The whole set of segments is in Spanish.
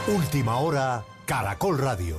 Última hora, Caracol Radio.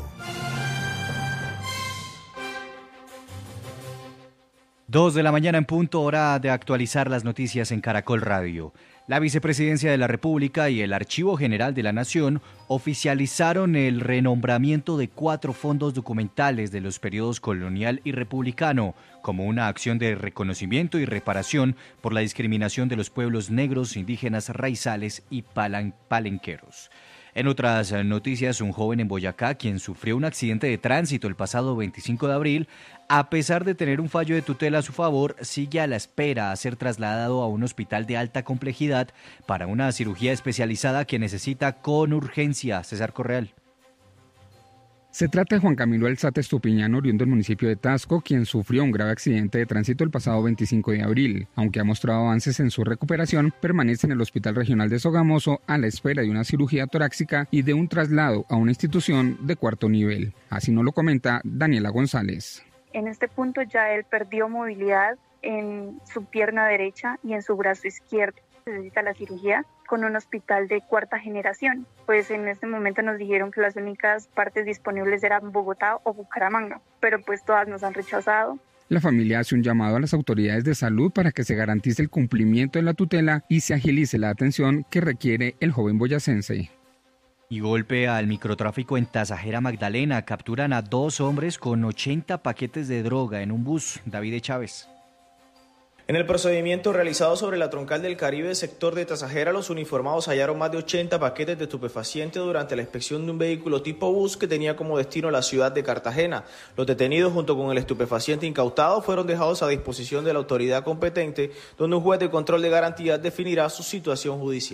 2 de la mañana en punto, hora de actualizar las noticias en Caracol Radio. La Vicepresidencia de la República y el Archivo General de la Nación oficializaron el renombramiento de 4 fondos documentales de los periodos colonial y republicano como una acción de reconocimiento y reparación por la discriminación de los pueblos negros, indígenas, raizales y palenqueros. En otras noticias, un joven en Boyacá, quien sufrió un accidente de tránsito el pasado 25 de abril, a pesar de tener un fallo de tutela a su favor, sigue a la espera a ser trasladado a un hospital de alta complejidad para una cirugía especializada que necesita con urgencia. César Correal. Se trata de Juan Camilo Alzate Estupiñán, oriundo del municipio de Tasco, quien sufrió un grave accidente de tránsito el pasado 25 de abril. Aunque ha mostrado avances en su recuperación, permanece en el Hospital Regional de Sogamoso a la espera de una cirugía torácica y de un traslado a una institución de 4º nivel. Así nos lo comenta Daniela González. En este punto ya él perdió movilidad en su pierna derecha y en su brazo izquierdo. Necesita la cirugía con un hospital de 4ª generación. Pues en este momento nos dijeron que las únicas partes disponibles eran Bogotá o Bucaramanga, pero pues todas nos han rechazado. La familia hace un llamado a las autoridades de salud para que se garantice el cumplimiento de la tutela y se agilice la atención que requiere el joven boyacense. Y golpe al microtráfico en Tasajera Magdalena. Capturan a 2 hombres con 80 paquetes de droga en un bus. David Chávez. En el procedimiento realizado sobre la troncal del Caribe, sector de Tasajera, los uniformados hallaron más de 80 paquetes de estupefacientes durante la inspección de un vehículo tipo bus que tenía como destino la ciudad de Cartagena. Los detenidos, junto con el estupefaciente incautado, fueron dejados a disposición de la autoridad competente, donde un juez de control de garantías definirá su situación judicial.